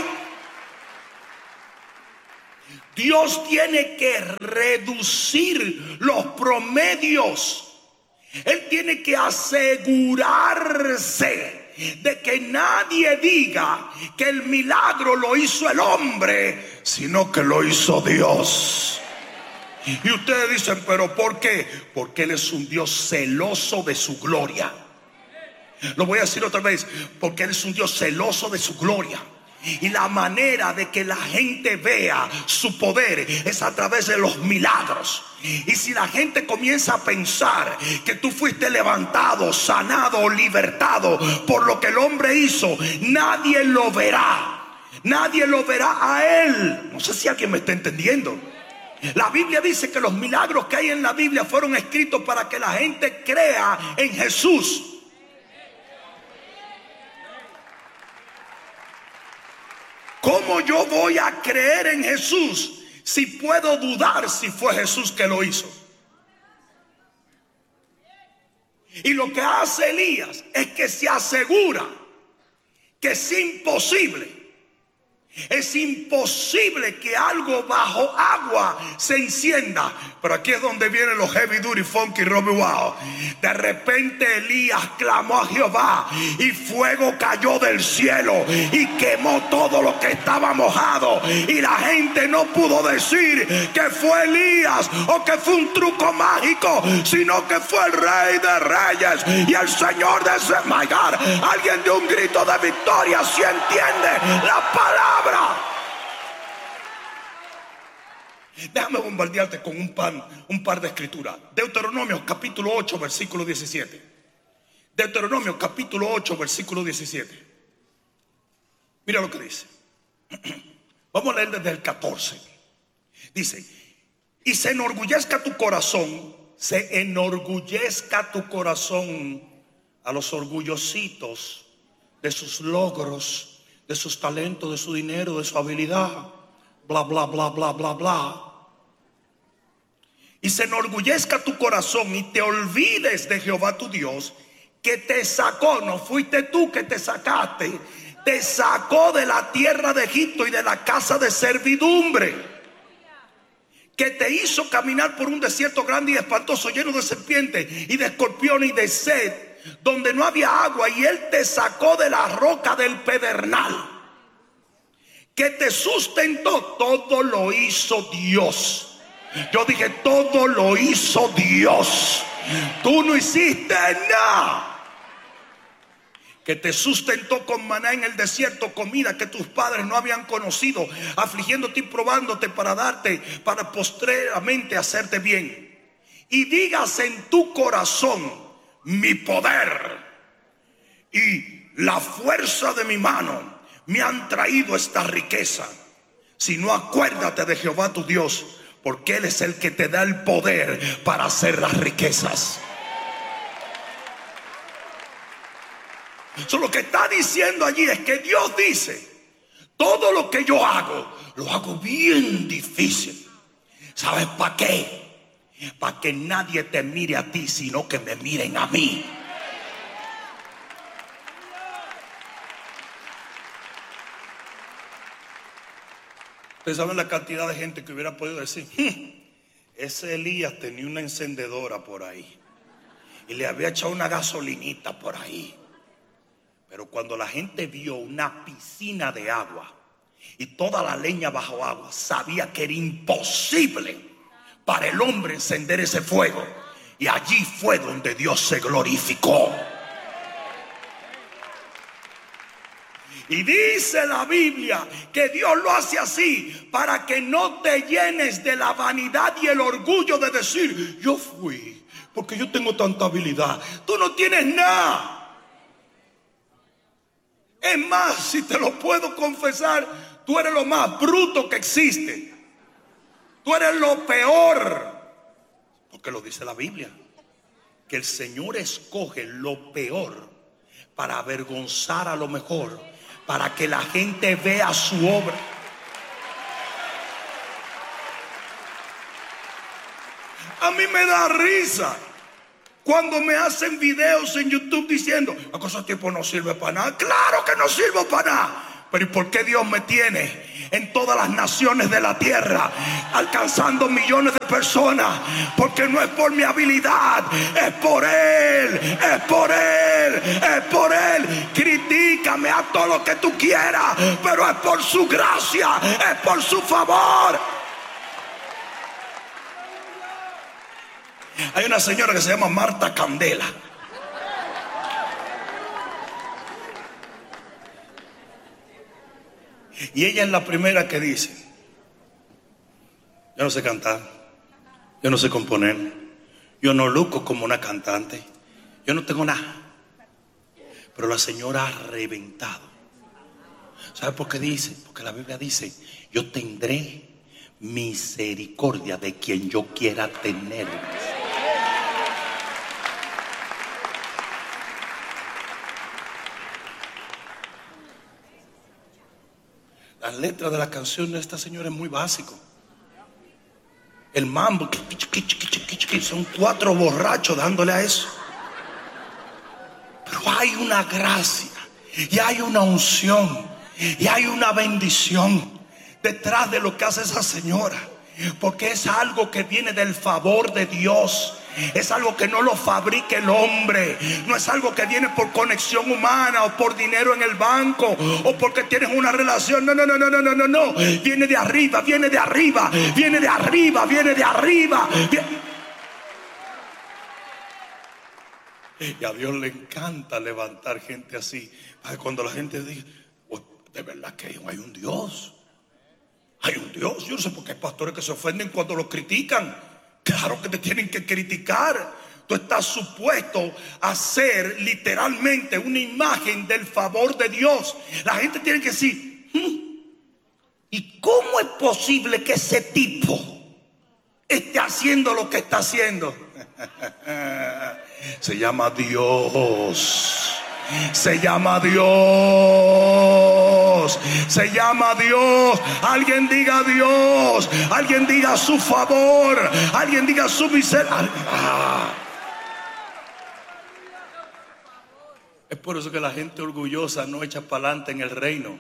Dios tiene que reducir los promedios. Él tiene que asegurarse de que nadie diga que el milagro lo hizo el hombre, sino que lo hizo Dios. Y ustedes dicen, ¿pero por qué? Porque Él es un Dios celoso de su gloria. Lo voy a decir otra vez, porque Él es un Dios celoso de su gloria. Y la manera de que la gente vea su poder es a través de los milagros. Y si la gente comienza a pensar que tú fuiste levantado, sanado, libertado por lo que el hombre hizo, nadie lo verá. Nadie lo verá a él. No sé si alguien me está entendiendo. La Biblia dice que los milagros que hay en la Biblia fueron escritos para que la gente crea en Jesús. ¿Cómo yo voy a creer en Jesús si puedo dudar si fue Jesús que lo hizo? Y lo que hace Elías es que se asegura que es imposible. Es imposible que algo bajo agua se encienda. Pero aquí es donde vienen los heavy duty, funky, Robbie Wow. De repente Elías clamó a Jehová y fuego cayó del cielo y quemó todo lo que estaba mojado. Y la gente no pudo decir que fue Elías o que fue un truco mágico, sino que fue el Rey de Reyes y el Señor de ese. My God, alguien de un grito de victoria si entiende la palabra. Déjame bombardearte con un, pan, un par de escrituras. Deuteronomio capítulo ocho versículo diecisiete. Deuteronomio capítulo ocho versículo diecisiete. Mira lo que dice. Vamos a leer desde el catorce. Dice: y se enorgullezca tu corazón, se enorgullezca tu corazón a los orgullositos de sus logros, de sus talentos, de su dinero, de su habilidad, bla, bla, bla, bla, bla, bla. Y se enorgullezca tu corazón y te olvides de Jehová tu Dios, que te sacó. No fuiste tú que te sacaste, te sacó de la tierra de Egipto y de la casa de servidumbre, que te hizo caminar por un desierto grande y espantoso, lleno de serpientes y de escorpiones y de sed, donde no había agua, y Él te sacó de la roca del pedernal, que te sustentó. Todo lo hizo Dios. Yo dije, todo lo hizo Dios. Tú no hiciste nada. Que te sustentó con maná en el desierto, comida que tus padres no habían conocido, afligiéndote y probándote para darte, para postreramente hacerte bien. Y digas en tu corazón: mi poder y la fuerza de mi mano me han traído esta riqueza. Si no, acuérdate de Jehová tu Dios, porque Él es el que te da el poder para hacer las riquezas. Eso lo que está diciendo allí es que Dios dice: todo lo que yo hago, lo hago bien difícil. ¿Sabes para qué? Para que nadie te mire a ti, sino que me miren a mí. Ustedes saben la cantidad de gente que hubiera podido decir: hm, ese Elías tenía una encendedora por ahí y le había echado una gasolinita por ahí. Pero cuando la gente vio una piscina de agua y toda la leña bajo agua, sabía que era imposible para el hombre encender ese fuego. Y allí fue donde Dios se glorificó. Y dice la Biblia que Dios lo hace así para que no te llenes de la vanidad y el orgullo de decir: yo fui porque yo tengo tanta habilidad. Tú no tienes nada. Es más, si te lo puedo confesar, tú eres lo más bruto que existe. Tú eres lo peor. Porque lo dice la Biblia, que el Señor escoge lo peor para avergonzar a lo mejor, para que la gente vea su obra. A mí me da risa cuando me hacen videos en YouTube diciendo, a esos tipos no sirve para nada. Claro que no sirvo para nada. Pero ¿y por qué Dios me tiene en todas las naciones de la tierra, alcanzando millones de personas? Porque no es por mi habilidad, es por Él, es por Él, es por Él. Critícame a todo lo que tú quieras, pero es por su gracia, es por su favor. Hay una señora que se llama Marta Candela. Y ella es la primera que dice, yo no sé cantar, yo no sé componer, yo no luzco como una cantante, yo no tengo nada. Pero la señora ha reventado. ¿Sabe por qué dice? Porque la Biblia dice, yo tendré misericordia de quien yo quiera tener. Las letras de la canción de esta señora es muy básico. El mambo, son cuatro borrachos dándole a eso. Pero hay una gracia y hay una unción y hay una bendición detrás de lo que hace esa señora, porque es algo que viene del favor de Dios. Es algo que no lo fabrica el hombre. No es algo que viene por conexión humana o por dinero en el banco o porque tienes una relación. No, no, no, no, no, no, no, no. Viene de arriba, viene de arriba, viene de arriba, viene de arriba. Y a Dios le encanta levantar gente así. Para que cuando la gente diga, oh, de verdad que hay un Dios. Hay un Dios. Yo no sé por qué hay pastores que se ofenden cuando los critican. Claro que te tienen que criticar. Tú estás supuesto a ser literalmente una imagen del favor de Dios. La gente tiene que decir, ¿y cómo es posible que ese tipo esté haciendo lo que está haciendo? Se llama Dios. Se llama Dios. Se llama Dios. Alguien diga Dios. Alguien diga su favor. Alguien diga su misericordia. Ah. Es por eso que la gente orgullosa no echa para adelante en el reino.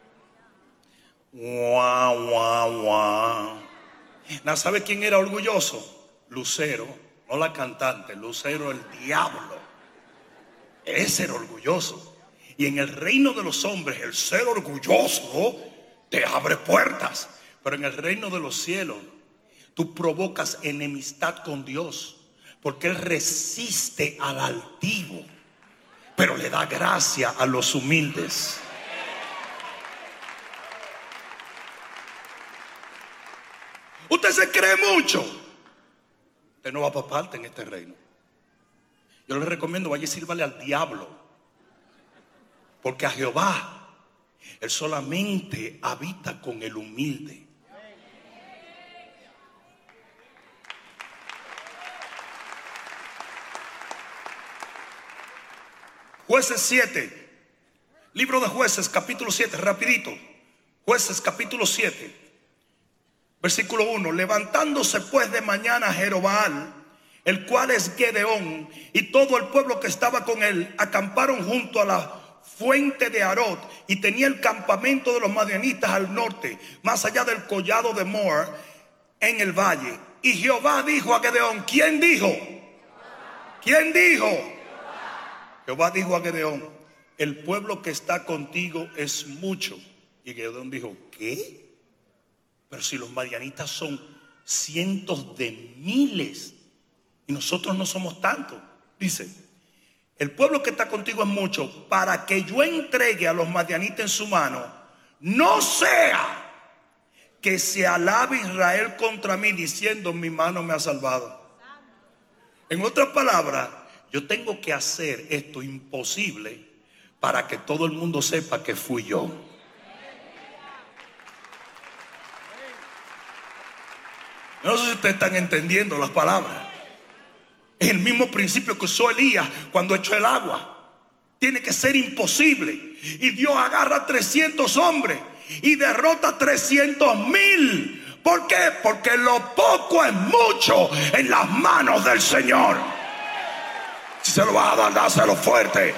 Guau, guau, guau. ¿No sabe quién era orgulloso? Lucero, no la cantante. Lucero, el diablo. Ese era orgulloso. Y en el reino de los hombres, el ser orgulloso te abre puertas. Pero en el reino de los cielos, tú provocas enemistad con Dios, porque Él resiste al altivo, pero le da gracia a los humildes. Usted se cree mucho, usted no va para parte en este reino. Yo le recomiendo, vaya y sírvale al diablo. Porque a Jehová, Él solamente habita con el humilde. Jueces siete. Libro de Jueces, capítulo siete, rapidito. Jueces, capítulo siete. Versículo uno. Levantándose pues de mañana Jerobbaal, el cual es Gedeón, y todo el pueblo que estaba con él, acamparon junto a la fuente de Arot, y tenía el campamento de los madianitas al norte, más allá del collado de Moab, en el valle. Y Jehová dijo a Gedeón, ¿quién dijo? ¿Quién dijo? Jehová dijo a Gedeón, el pueblo que está contigo es mucho. Y Gedeón dijo, ¿qué? Pero si los madianitas son cientos de miles y nosotros no somos tantos. Dice, el pueblo que está contigo es mucho, para que yo entregue a los madianitas en su mano, no sea que se alabe Israel contra mí diciendo, mi mano me ha salvado. En otras palabras, yo tengo que hacer esto imposible para que todo el mundo sepa que fui yo. No sé si ustedes están entendiendo las palabras. Es el mismo principio que usó Elías cuando echó el agua. Tiene que ser imposible. Y Dios agarra trescientos hombres y derrota trescientos mil. ¿Por qué? Porque lo poco es mucho en las manos del Señor. Si se lo vas a dar, dáselo fuerte.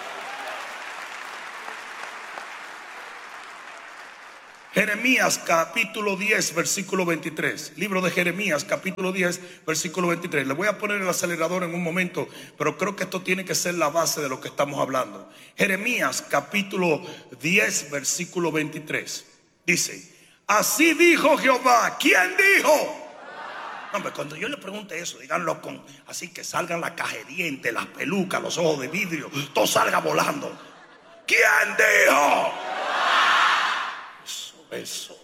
Jeremías capítulo diez versículo veintitrés. Libro de Jeremías capítulo diez versículo veintitrés. Le voy a poner el acelerador en un momento, pero creo que esto tiene que ser la base de lo que estamos hablando. Jeremías capítulo diez versículo veintitrés. Dice: así dijo Jehová. ¿Quién dijo? No, hombre, cuando yo le pregunte eso, díganlo con así que salgan la caja de dientes, las pelucas, los ojos de vidrio, todo salga volando. ¿Quién dijo? Eso.